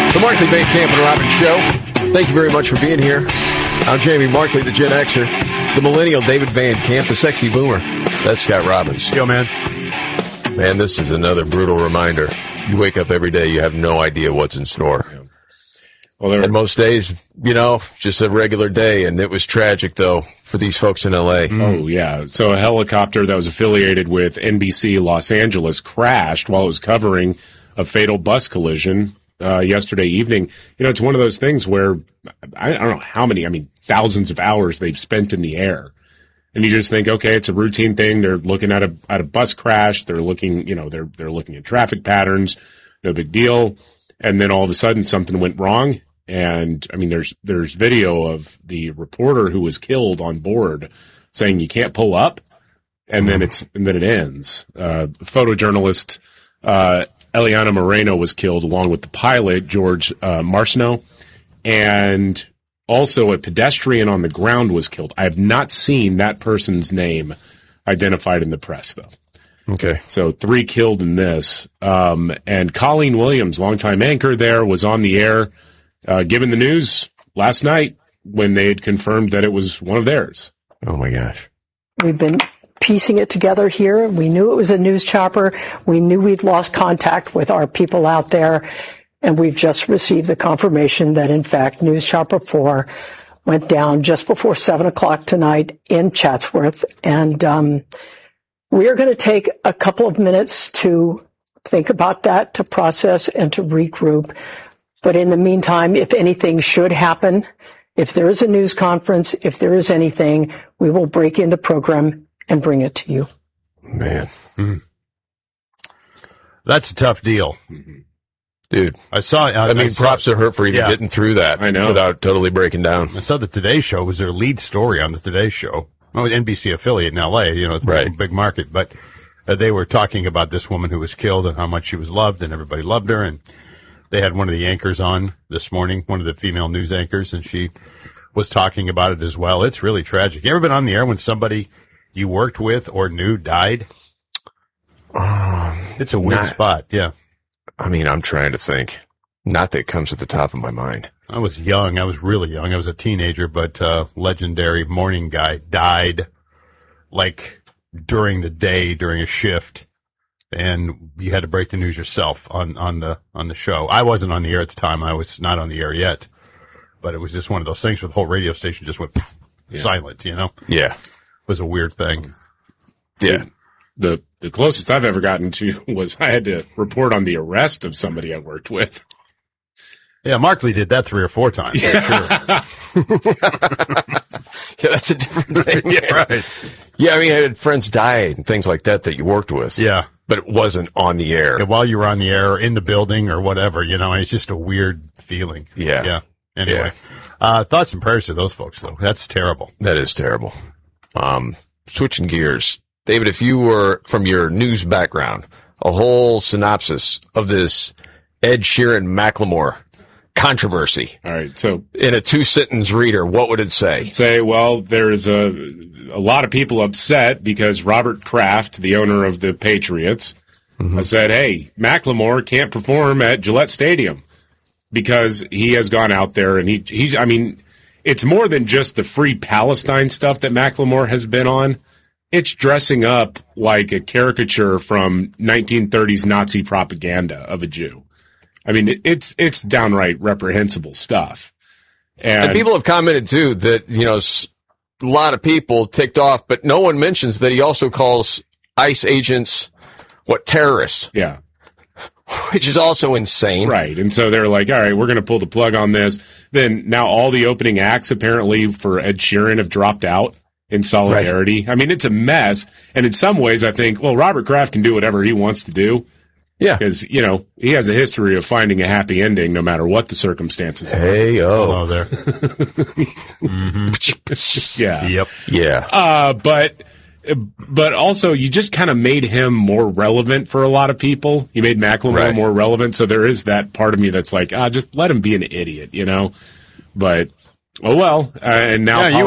The Markley Van Camp and Robbins Show. Thank you very much for being here. I'm Jamie Markley, the Gen Xer, the Millennial David Van Camp, the Sexy Boomer. That's Scott Robbins. Yo, man. Man, this is another brutal reminder. You wake up every day, you have no idea what's in store. Yeah. Well, and most days, just a regular day, and it was tragic, though, for these folks in L.A. Oh, yeah. So a helicopter that was affiliated with NBC Los Angeles crashed while it was covering a fatal bus collision yesterday evening. It's one of those things where I don't know how many, thousands of hours they've spent in the air. And you just think, okay, it's a routine thing. They're looking at a bus crash. They're looking, they're looking at traffic patterns. No big deal. And then all of a sudden something went wrong. And there's video of the reporter who was killed on board saying you can't pull up. And then it ends. Photojournalist, Eliana Moreno was killed along with the pilot, George Marciano, and also a pedestrian on the ground was killed. I have not seen that person's name identified in the press, though. Okay. So 3 killed in this. And Colleen Williams, longtime anchor there, was on the air giving the news last night when they had confirmed that it was one of theirs. Oh, my gosh. We've been piecing it together here. We knew it was a news chopper. We knew we'd lost contact with our people out there. And we've just received the confirmation that, in fact, News Chopper 4 went down just before 7 o'clock tonight in Chatsworth. And we are going to take a couple of minutes to think about that, to process and to regroup. But in the meantime, if anything should happen, if there is a news conference, if there is anything, we will break in the program and bring it to you. Man. That's a tough deal. Dude. I saw props to her for even getting through that. I know. Without totally breaking down. I saw the Today Show was their lead story on the Today Show. Well, NBC affiliate in L.A., it's a big market. But they were talking about this woman who was killed and how much she was loved, and everybody loved her. And they had one of the anchors on this morning, one of the female news anchors, and she was talking about it as well. It's really tragic. You ever been on the air when somebody you worked with or knew died? It's a weird spot, yeah. I'm trying to think. Not that it comes at the top of my mind. I was young. I was really young. I was a teenager, but legendary morning guy died like during the day, during a shift, and you had to break the news yourself on the show. I wasn't on the air at the time. I was not on the air yet, but it was just one of those things where the whole radio station just went silent, Yeah. It was a weird thing. Yeah. The closest I've ever gotten to was I had to report on the arrest of somebody I worked with. Yeah, Markley did that 3 or 4 times. Yeah. For sure. Yeah, that's a different thing. Yeah, right. Yeah, I had friends die and things like that you worked with. Yeah. But it wasn't on the air. Yeah, while you were on the air or in the building or whatever, it's just a weird feeling. Yeah. Yeah. Anyway, thoughts and prayers to those folks, though. That's terrible. That is terrible. Switching gears. David, if you were, from your news background, a whole synopsis of this Ed Sheeran-Macklemore controversy. All right, so in a 2-sentence reader, what would it say? Well, there's a lot of people upset because Robert Kraft, the owner of the Patriots, said, hey, Macklemore can't perform at Gillette Stadium because he has gone out there and he's it's more than just the Free Palestine stuff that Macklemore has been on. It's dressing up like a caricature from 1930s Nazi propaganda of a Jew. It's downright reprehensible stuff. And people have commented, too, that, a lot of people ticked off, but no one mentions that he also calls ICE agents, terrorists? Yeah. Which is also insane. Right. And so they're like, all right, we're going to pull the plug on this. Then now all the opening acts apparently for Ed Sheeran have dropped out in solidarity. Right. It's a mess. And in some ways, I think, Robert Kraft can do whatever he wants to do. Yeah. Because, he has a history of finding a happy ending no matter what the circumstances are. Hey, oh. there. Yeah. Yep. Yeah. But also, you just kind of made him more relevant for a lot of people. You made Macklemore more relevant. So there is that part of me that's like, just let him be an idiot, But, oh well. And now